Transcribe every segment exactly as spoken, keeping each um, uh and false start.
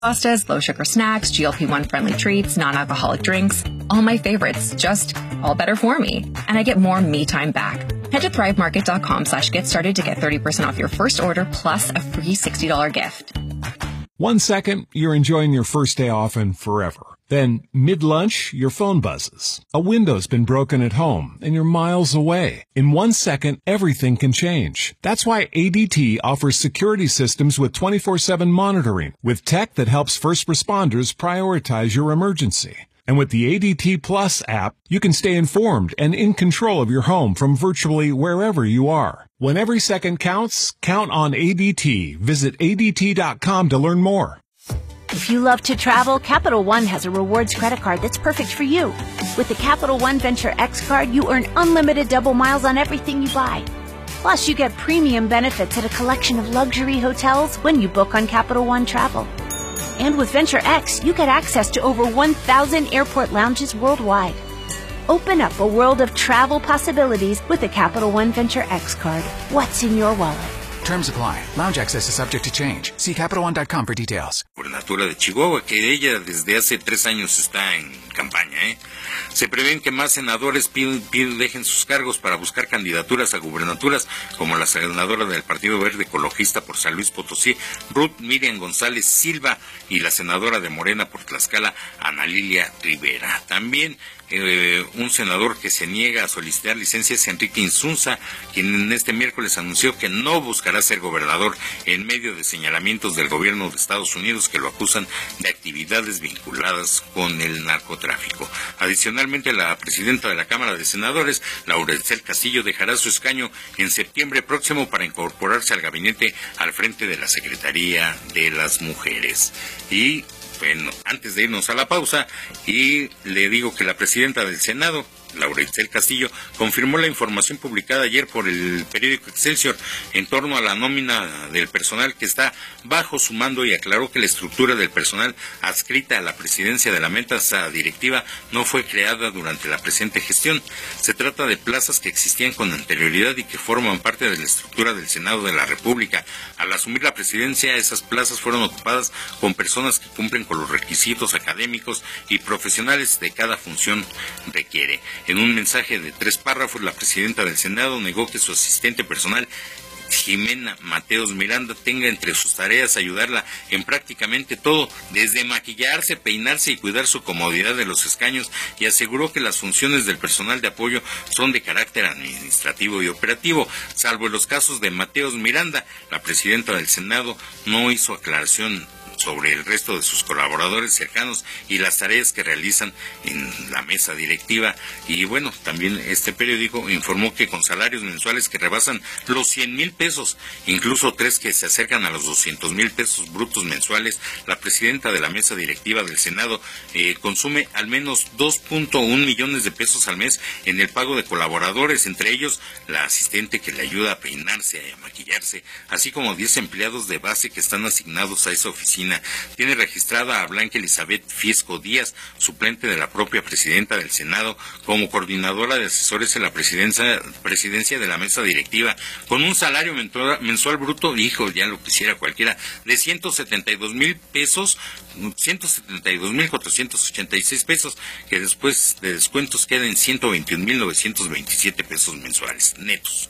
pastas, low-sugar snacks, G L P one friendly treats, non-alcoholic drinks. All my favorites, just all better for me. And I get more me time back. Head to thrivemarket.com slash get started to get thirty percent off your first order plus a free sixty dollars gift. One second, you're enjoying your first day off and forever. Then, mid-lunch, your phone buzzes. A window's been broken at home, and you're miles away. In one second, everything can change. That's why A D T offers security systems with twenty-four seven monitoring, with tech that helps first responders prioritize your emergency. And with the A D T Plus app, you can stay informed and in control of your home from virtually wherever you are. When every second counts, count on A D T. Visit A D T dot com to learn more. If you love to travel, Capital One has a rewards credit card that's perfect for you. With the Capital One Venture X card, you earn unlimited double miles on everything you buy. Plus, you get premium benefits at a collection of luxury hotels when you book on Capital One Travel. And with Venture X, you get access to over one thousand airport lounges worldwide. Open up a world of travel possibilities with the Capital One Venture X card. What's in your wallet? Terms apply. Lounge access is subject to change. See Capital One dot com for details. Gubernatura de Chihuahua, que ella desde hace tres años está en campaña, ¿eh? Se prevén que más senadores piden, piden, dejen sus cargos para buscar candidaturas a gubernaturas, como la senadora del Partido Verde Ecologista por San Luis Potosí, Ruth Miriam González Silva, y la senadora de Morena por Tlaxcala, Ana Lilia Rivera. También Eh, un senador que se niega a solicitar licencia es Enrique Insunza, quien este miércoles anunció que no buscará ser gobernador en medio de señalamientos del gobierno de Estados Unidos que lo acusan de actividades vinculadas con el narcotráfico. Adicionalmente, la presidenta de la Cámara de Senadores, Laura Itzel Castillo, dejará su escaño en septiembre próximo para incorporarse al gabinete al frente de la Secretaría de las Mujeres. Y bueno, antes de irnos a la pausa, y le digo que la presidenta del Senado, Laura Itzel Castillo, confirmó la información publicada ayer por el periódico Excelsior en torno a la nómina del personal que está bajo su mando, y aclaró que la estructura del personal adscrita a la presidencia de la mesa directiva no fue creada durante la presente gestión. Se trata de plazas que existían con anterioridad y que forman parte de la estructura del Senado de la República. Al asumir la presidencia, esas plazas fueron ocupadas con personas que cumplen con los requisitos académicos y profesionales de cada función requiere. En un mensaje de tres párrafos, la presidenta del Senado negó que su asistente personal, Jimena Mateos Miranda, tenga entre sus tareas ayudarla en prácticamente todo, desde maquillarse, peinarse y cuidar su comodidad de los escaños, y aseguró que las funciones del personal de apoyo son de carácter administrativo y operativo. Salvo en los casos de Mateos Miranda, la presidenta del Senado no hizo aclaración sobre el resto de sus colaboradores cercanos y las tareas que realizan en la mesa directiva. Y bueno, también este periódico informó que con salarios mensuales que rebasan los cien mil pesos, incluso tres que se acercan a los doscientos mil pesos brutos mensuales, la presidenta de la mesa directiva del Senado eh, consume al menos dos punto uno millones de pesos al mes en el pago de colaboradores, entre ellos la asistente que le ayuda a peinarse, a maquillarse, así como diez empleados de base que están asignados a esa oficina. Tiene registrada a Blanca Elizabeth Fiesco Díaz, suplente de la propia presidenta del Senado, como coordinadora de asesores en la presidencia, presidencia de la mesa directiva, con un salario mensual bruto, hijo, ya lo quisiera cualquiera, de ciento setenta y dos mil pesos, ciento setenta y dos mil cuatrocientos ochenta y seis pesos, que después de descuentos quedan en ciento veintiún mil novecientos veintisiete pesos mensuales netos.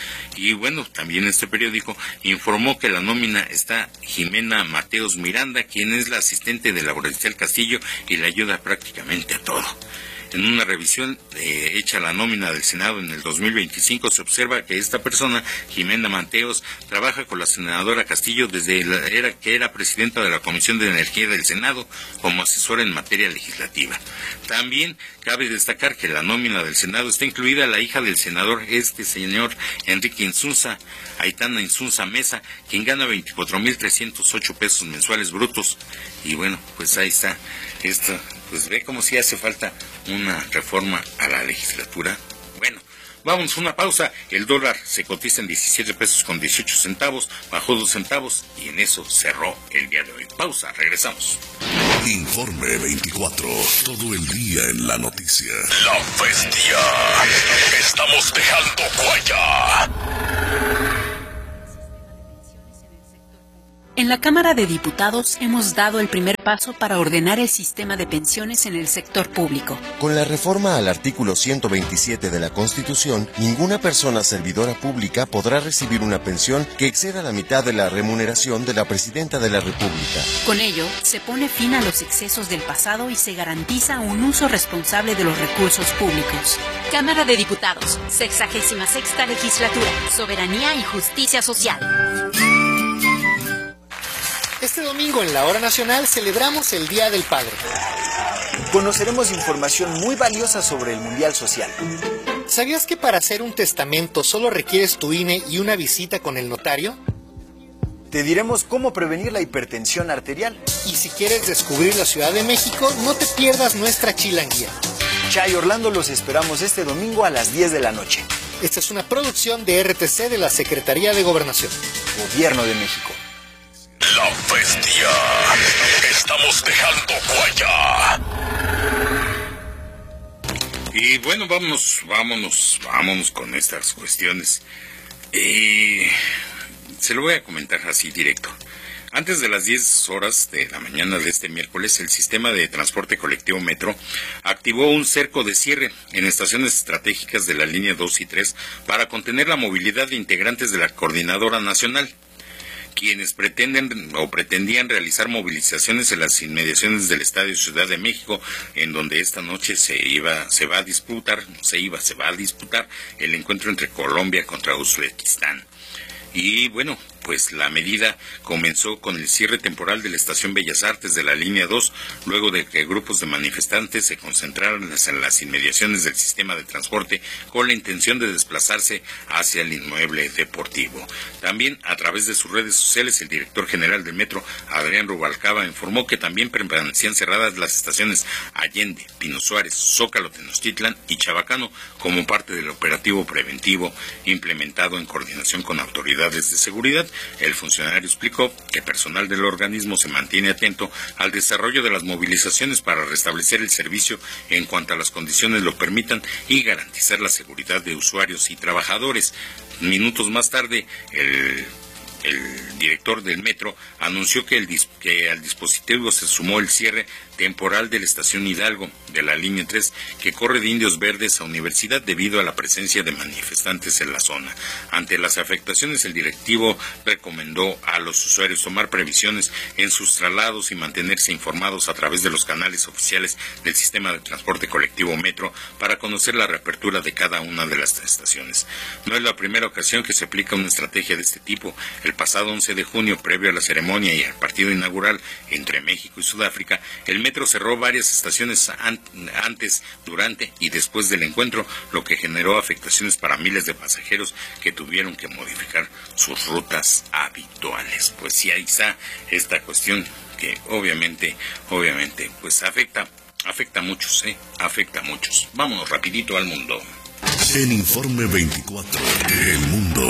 Y bueno, también este periódico informó que la nómina está Jimena Mateos Miranda, quien es la asistente de Laura Itzel Castillo y le ayuda prácticamente a todo. En una revisión eh, hecha la nómina del Senado en el dos mil veinticinco, se observa que esta persona, Jimena Mateos, trabaja con la senadora Castillo desde la era que era presidenta de la Comisión de Energía del Senado como asesora en materia legislativa. También cabe destacar que la nómina del Senado está incluida la hija del senador, este señor Enrique Insunza, Aitana Insunza Mesa, quien gana veinticuatro mil trescientos ocho pesos mensuales brutos. Y bueno, pues ahí está esto. Pues ve como si hace falta una reforma a la legislatura. Bueno, vamos a una pausa. El dólar se cotiza en diecisiete pesos con dieciocho centavos, bajó dos centavos y en eso cerró el día de hoy. Pausa, regresamos. Informe veinticuatro, todo el día en la noticia. La bestia. Estamos dejando huella. En la Cámara de Diputados hemos dado el primer paso para ordenar el sistema de pensiones en el sector público. Con la reforma al artículo ciento veintisiete de la Constitución, ninguna persona servidora pública podrá recibir una pensión que exceda la mitad de la remuneración de la Presidenta de la República. Con ello, se pone fin a los excesos del pasado y se garantiza un uso responsable de los recursos públicos. Cámara de Diputados, sexagésima sexta legislatura, soberanía y justicia social. Este domingo en la Hora Nacional celebramos el Día del Padre. Conoceremos información muy valiosa sobre el Mundial Social. ¿Sabías que para hacer un testamento solo requieres tu I N E y una visita con el notario? Te diremos cómo prevenir la hipertensión arterial. Y si quieres descubrir la Ciudad de México, no te pierdas nuestra chilanguía. Chay Orlando, los esperamos este domingo a las diez de la noche. Esta es una producción de R T C de la Secretaría de Gobernación. Gobierno de México. La bestia. Estamos dejando huella. Y bueno, vámonos, vámonos, vámonos con estas cuestiones. Eh, se lo voy a comentar así directo. Antes de las diez horas de la mañana de este miércoles, el sistema de transporte colectivo Metro activó un cerco de cierre en estaciones estratégicas de la línea dos y tres para contener la movilidad de integrantes de la Coordinadora Nacional, quienes pretenden o pretendían realizar movilizaciones en las inmediaciones del Estadio Ciudad de México, en donde esta noche se iba, se va a disputar, se iba, se va a disputar el encuentro entre Colombia contra Uzbekistán. Y bueno, pues la medida comenzó con el cierre temporal de la Estación Bellas Artes de la línea dos, luego de que grupos de manifestantes se concentraron en las inmediaciones del sistema de transporte con la intención de desplazarse hacia el inmueble deportivo. También, a través de sus redes sociales, el director general del Metro, Adrián Rubalcaba, informó que también permanecían cerradas las estaciones Allende, Pino Suárez, Zócalo, Tenochtitlan y Chabacano como parte del operativo preventivo implementado en coordinación con autoridades de seguridad. El funcionario explicó que personal del organismo se mantiene atento al desarrollo de las movilizaciones para restablecer el servicio en cuanto a las condiciones lo permitan y garantizar la seguridad de usuarios y trabajadores. Minutos más tarde, el el director del Metro anunció que, el, que al dispositivo se sumó el cierre temporal de la estación Hidalgo de la línea tres, que corre de Indios Verdes a Universidad debido a la presencia de manifestantes en la zona. Ante las afectaciones, el directivo recomendó a los usuarios tomar previsiones en sus traslados y mantenerse informados a través de los canales oficiales del sistema de transporte colectivo Metro para conocer la reapertura de cada una de las estaciones. No es la primera ocasión que se aplica una estrategia de este tipo. El pasado once de junio, previo a la ceremonia y al partido inaugural entre México y Sudáfrica, el Metro cerró varias estaciones an- antes, durante y después del encuentro, lo que generó afectaciones para miles de pasajeros que tuvieron que modificar sus rutas habituales. Pues sí, ahí está esta cuestión que obviamente, obviamente, pues afecta, afecta a muchos, ¿eh? Afecta a muchos. Vámonos rapidito al mundo. En Informe veinticuatro, El Mundo.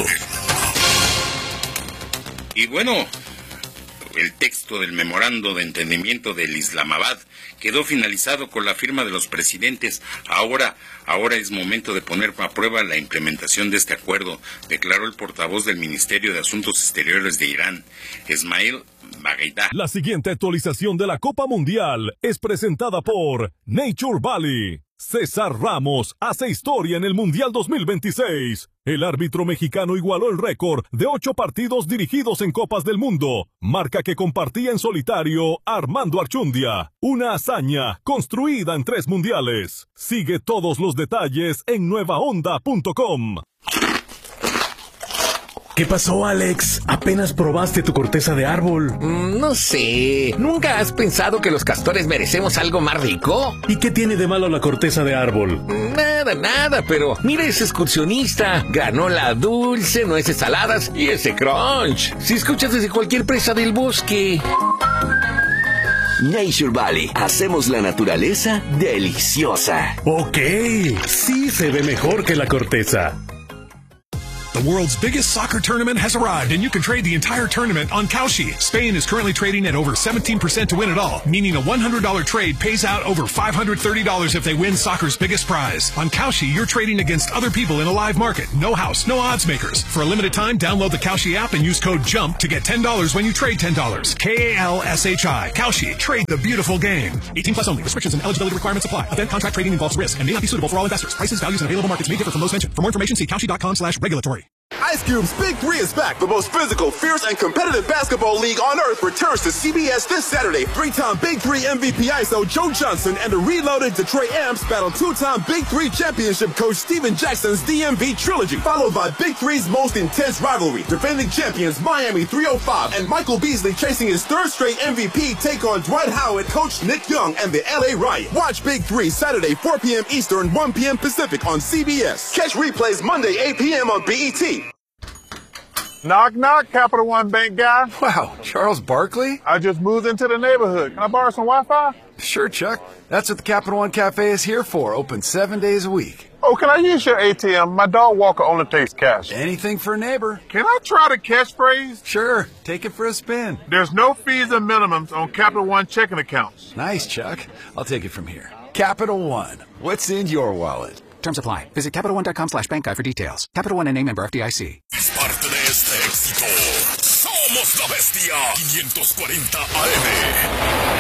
Y bueno, el texto del memorando de entendimiento del Islamabad quedó finalizado con la firma de los presidentes. Ahora, ahora es momento de poner a prueba la implementación de este acuerdo, declaró el portavoz del Ministerio de Asuntos Exteriores de Irán, Ismail Baghaida. La siguiente actualización de la Copa Mundial es presentada por Nature Valley. César Ramos hace historia en el Mundial dos mil veintiséis. El árbitro mexicano igualó el récord de ocho partidos dirigidos en Copas del Mundo, marca que compartía en solitario Armando Archundia. Una hazaña construida en tres mundiales. Sigue todos los detalles en nueva onda punto com. ¿Qué pasó, Alex? ¿Apenas probaste tu corteza de árbol? Mm, no sé. ¿Nunca has pensado que los castores merecemos algo más rico? ¿Y qué tiene de malo la corteza de árbol? Nada, nada, pero mira ese excursionista. Granola dulce, nueces saladas y ese crunch. Si escuchas desde cualquier presa del bosque. Nature Valley. Hacemos la naturaleza deliciosa. Ok, sí se ve mejor que la corteza. The world's biggest soccer tournament has arrived, and you can trade the entire tournament on Kalshi. Spain is currently trading at over seventeen percent to win it all, meaning a one hundred dollars trade pays out over five hundred thirty dollars if they win soccer's biggest prize. On Kalshi, you're trading against other people in a live market. No house, no odds makers. For a limited time, download the Kalshi app and use code JUMP to get ten dollars when you trade ten dollars. K A L S H I. Kalshi. Trade the beautiful game. eighteen plus only. Restrictions and eligibility requirements apply. Event contract trading involves risk and may not be suitable for all investors. Prices, values, and available markets may differ from those mentioned. For more information, see Kalshi.com slash regulatory. Ice Cube's Big Three is back. The most physical, fierce, and competitive basketball league on earth returns to C B S this Saturday. Three-time Big Three M V P I S O Joe Johnson and the reloaded Detroit Amps battle two-time Big Three championship coach Steven Jackson's D M V trilogy, followed by Big Three's most intense rivalry. Defending champions Miami three oh five and Michael Beasley chasing his third straight M V P take on Dwight Howard, Coach Nick Young, and the L A Riot. Watch Big Three Saturday four p.m. Eastern, one p.m. Pacific on C B S. Catch replays Monday eight p.m. on B E T. Knock, knock, Capital One Bank guy. Wow, Charles Barkley? I just moved into the neighborhood. Can I borrow some Wi-Fi? Sure, Chuck. That's what the Capital One Cafe is here for, open seven days a week. Oh, can I use your A T M? My dog walker only takes cash. Anything for a neighbor. Can I try the catchphrase? Sure, take it for a spin. There's no fees and minimums on Capital One checking accounts. Nice, Chuck. I'll take it from here. Capital One. What's in your wallet? Terms apply. Visit CapitalOne.com slash bank guide for details. Capital One N A member F D I C. Es parte de este éxito. Somos la Bestia quinientos cuarenta A M.